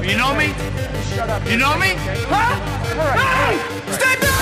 You know me? Shut up. You know me? Okay? Huh? All right. Hey! Stay back!